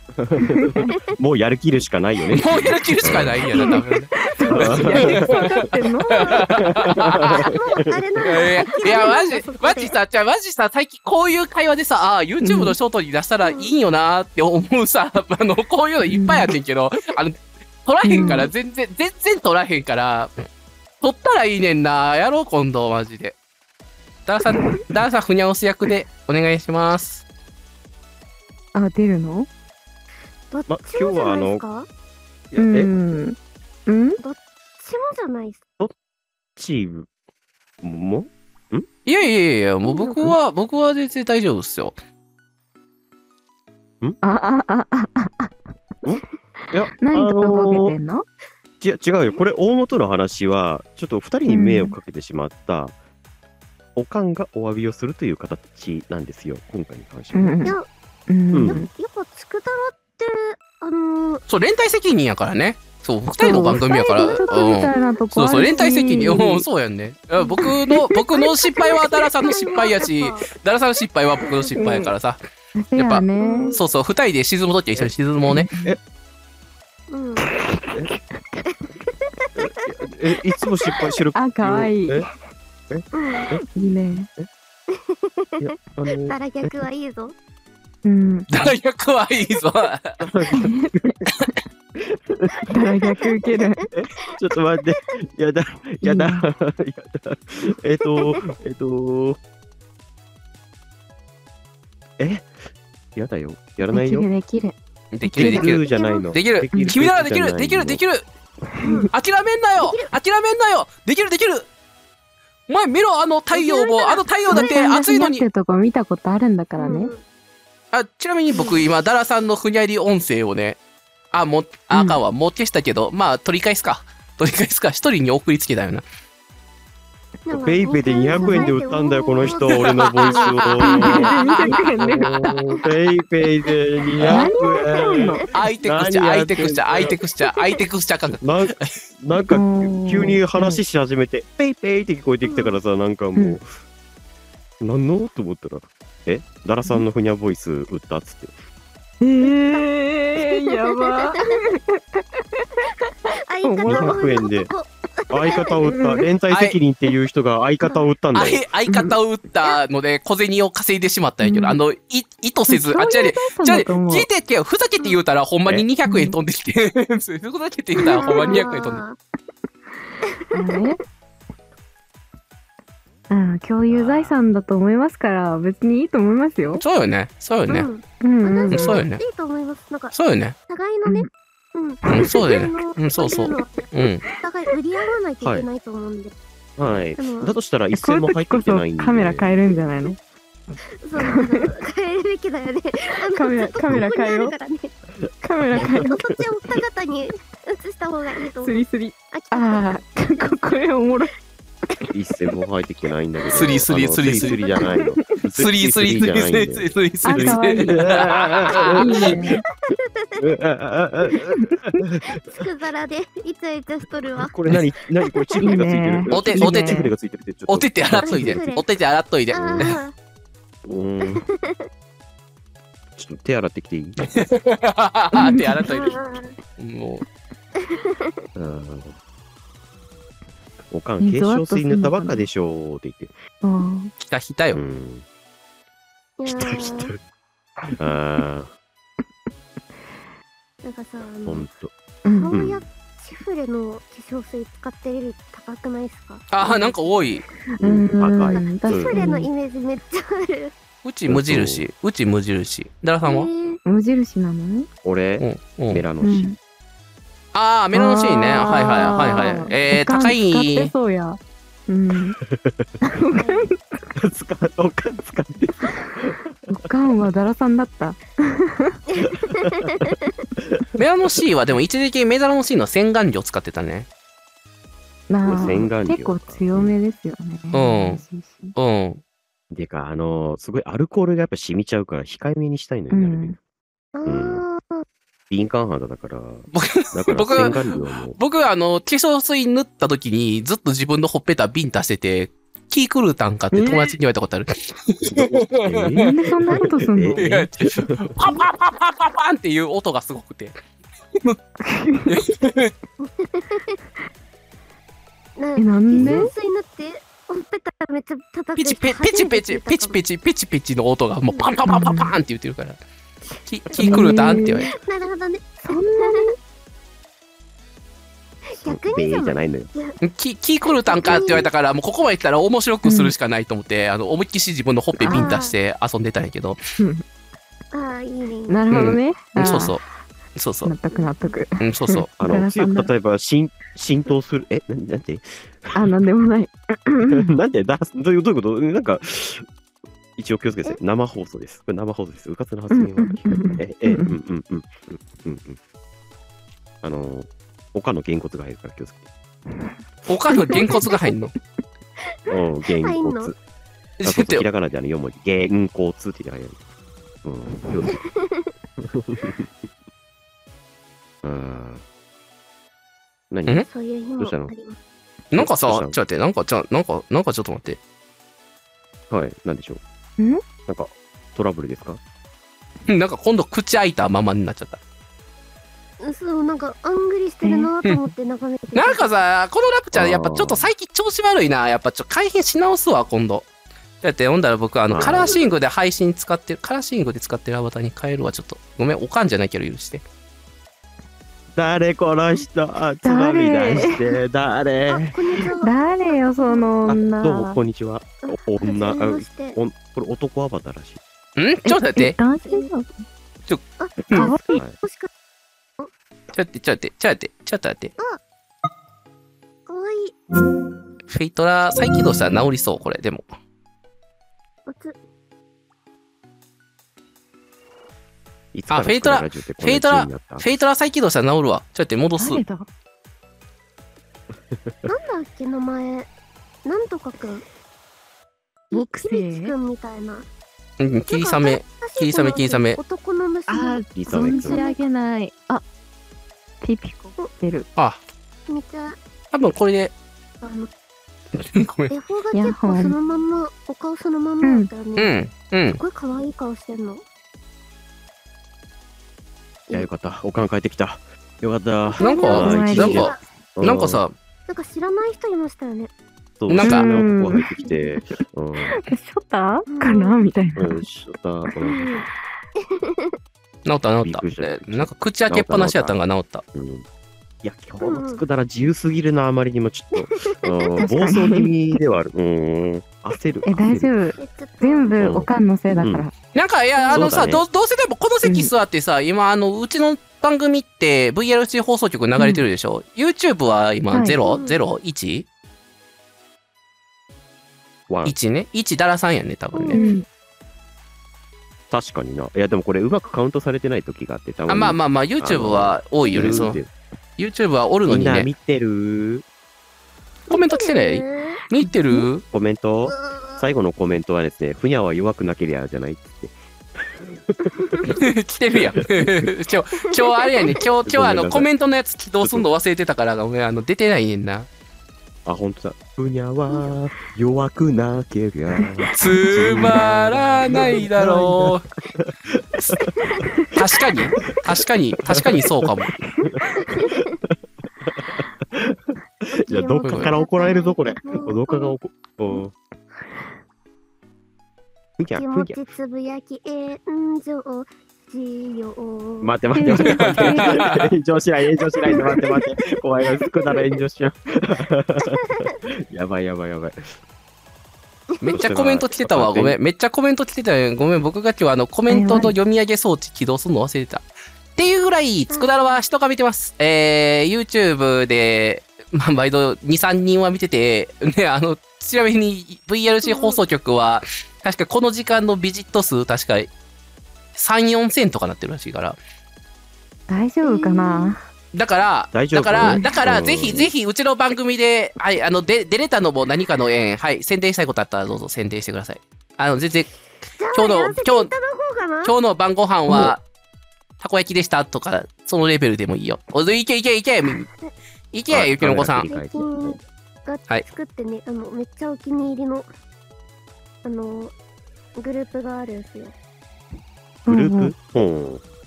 もうやる気るしかないよね。 もうやる気るしかないんやな、多分。 分かってんの？ いや、マジさ、最近こういう会話でさ、YouTube のショートに出したらいいよなーって思うさ、こういうのいっぱいあってんけど、撮らへんから、全然撮らへんから、撮ったらいいねんな。やろう、今度、マジで。ダーさん、ふにゃおす役でお願いします。 あ、出るの？ どっちもじゃないですか？ うん。 どっちもじゃないですか？ どっちも？ いや、もう僕は全然大丈夫っすよ。 いや、 何とかボケてんの？ 違うよ。これ、大元の話は、ちょっと2人に迷惑かけてしまった、おかんがお詫びをするという形なんですよ、今回に関しては。 いや、やっぱつくたらって、 そう、連帯責任やからね。そう、2人の番組やから。そう、連帯責任。そうやんね。僕の失敗はダラさんの失敗やし、ダラさんの失敗は僕の失敗やからさ。やっぱ、そうそう、2人で沈むときは一緒に沈もうね。 いつも失敗してる。 あ、かわいい。いいね。 ダラ逆はいいぞ。 ダラ逆はいいぞ。 ダラ逆受ける。 ちょっと待って。やだ。やだよ。やらないよ。 できるじゃないの。 できる。君ならできる。諦めんなよ。できる。お前見ろ、太陽だって暑いのに。 ってとこ見たことあるんだからね。 ちなみに僕今、ダラさんのふにゃり音声をね、あかんわ、もう消したけど、まあ、取り返すか。一人に送りつけたよな。 ペイペイで200円で売ったんだよ、この人、俺のボイスを。ペイペイで200円。 アイテクスチャ感覚。 なんか、急に話し始めて、ペイペイって聞こえてきたからさ、なんかもう、なんのと思ったら、ダラさんのふにゃボイス売ったっつって。 やば。 200円で。相方を売った。連帯責任っていう人が相方を売ったんだよ。 相方を売ったので、小銭を稼いでしまったんやけど、意図せず、違う、聞いてっけよ、ふざけて言うたら、ほんまに200円飛んできて、ふざけて言うたら、ほんまに200円飛んできて。 共有財産だと思いますから、別にいいと思いますよ。 そうよね。そうよね。 そうよね。いいと思います。なんか、 そうよね。 互いのね、 そうだよね。そう。 お互い売り合わないといけないと思うんで。 はい。だとしたら一銭も入ってきてないんで。 カメラ変えるんじゃないの？ そう、変えるべきだよね。 カメラ変えよう。カメラ変えよう。 そっちを二方に移した方がいいと思う。 スリ。これおもろい。 一銭も入ってきてないんだけど。 スリじゃないの。 スリじゃないんで。 つくざらでイチャイチャしとるわ。 これ何これチフレがついてる。 お手洗っといて。ちょっと手洗ってきていい？ 手洗っといて。もう。 おかん、化粧水塗ったばっかでしょって言って。 ひたひたよ。 ひた。 なんかさ、 ほんと。 顔やチフレの化粧水使ってるより高くないですか？ なんか多い。 高い。 チフレのイメージめっちゃある。 うち無印。ダラさんは？ 無印なの？ 俺、メラノシ。 メラノシーンね。はい。高い。 使ってそうや。 おかん使って。 おかんはダラさんだった。 メラノシーはでも一時期メラノシーの洗顔料使ってたね。 結構強めですよね。 でか、すごいアルコールがやっぱ染みちゃうから控えめにしたいのになるべく。敏感肌だから。 僕、化粧水塗った時にずっと自分のほっぺたビンタしてて、 気狂うたんかって友達に言われたことある。 なんでそんなことすんのいやパンパンパンパンパンパンっていう音がすごくて。 なんで純粋になってほっぺためっちゃ叩くペチペチペチペチペチペチペチの音がもうパンパンパンパンパンって言ってるから。気狂うたんって言われて。 なるほどね。 そんなに逆にじゃないのよ。 気狂うたんかって言われたから、もうここまで来たら面白くするしかないと思って、思いっきし自分のほっぺビンタして遊んでたんやけど。 ああ、いいね。 なるほどね。 そうそう。そうそう。 納得納得。 そうそう。 例えば、浸透する、なんてなんでもない。 なんでどういうことなんか、一応気をつけて、生放送です。これ生放送です。うかつな発言は。他のげんこつが入るから気をつけて。 他のげんこつが入んのげんこつ。ひらがなで4文字。げんこつって入る。気をつけて。何そういう日もあります。 なんかさ、ちょっと待って、なんかちょっと待って。 はい、なんでしょう。なんか、トラブルですか？ なんか今度口開いたままになっちゃった。 そう、なんか、あんぐりしてるなと思って眺めて。 なんかさ、このラプちゃん、やっぱちょっと最近調子悪いな。やっぱちょっと改変し直すわ、今度。だって、読んだら僕、カラーシングでカラーシングで使ってるアバターに変えるわ、ちょっと。ごめん、おかんじゃないけど許して。 誰この人つまみ出して誰誰よその女。 どうもこんにちは。女これ男アバターらしい。 ちょっと待って。 男性なの？ かわいい。 ちょっと待って。 かわいい。 フェイトラ再起動したら治りそう、これ、でも。フェイトラ再起動したら治るわ。ちょっと戻す。 なんだっけ、名前。なんとかくん。 木星くんみたいな。 霧雨。 男の娘。 存じ上げない。ピピコ出る。 めっちゃ。 多分これで。ごめん。 絵本が結構そのまんま、お顔そのまんまだったよね。すごい可愛い顔してんの。 いや、よかった。おかん帰ってきた。よかった。 なんかさ。 なんか知らない人いましたよね。 そう、なんか男入ってきて。 ショタかなみたいな。 ショタ。 治った。なんか口開けっぱなしやったんが治った。 いや、今日のつくだら自由すぎるな、あまりにもちょっと。暴走気味ではある。焦る。 大丈夫。全部おかんのせいだから。 なんか、いや、さ、どうせでもこの席座ってさ、今、うちの番組って VRC 放送局流れてるでしょ。YouTube は今 0?1?1 ね。1ダラさんやね、多分ね。 確かにな。いや、でもこれうまくカウントされてない時があって、多分。 まあ、YouTube は多いよね、YouTube はおるのにね。 みんな見てる？ コメント来てない？見てる？ コメント？最後のコメントはですね、ふにゃは弱くなけりゃじゃないって。 来てるやん。今日あれやね、今日コメントのやつ起動すんの忘れてたから、ごめん、出てないねんな。 ほんとだ。ふにゃは弱くなけりゃつまらないだろう。確かにそうかも。 いや、どっかから怒られるぞ、これ。どっかが気持ちつぶやき炎上しよう。 待って。炎上しない。待って。怖いな、つくなら炎上しよう。やばい。 めっちゃコメント来てたわ。ごめん。ごめん。僕が今日コメントの読み上げ装置起動するの忘れてた。っていうぐらい、つくだらは人が見てます。YouTube で、毎度2、3人は見てて、ね、ちなみに VRC 放送局は、確かこの時間のビジット数、確か3、4千とかなってるらしいから。 大丈夫かな？ だから、ぜひ、うちの番組で、はい、出れたのも何かの縁、はい、宣伝したいことあったらどうぞ宣伝してください。全然、今日の晩ご飯は、たこ焼きでしたとか、そのレベルでもいいよ。いけ、ゆきのこさん。 がはい作ってね、めっちゃお気に入りの、グループがあるんですよ。 グループうん。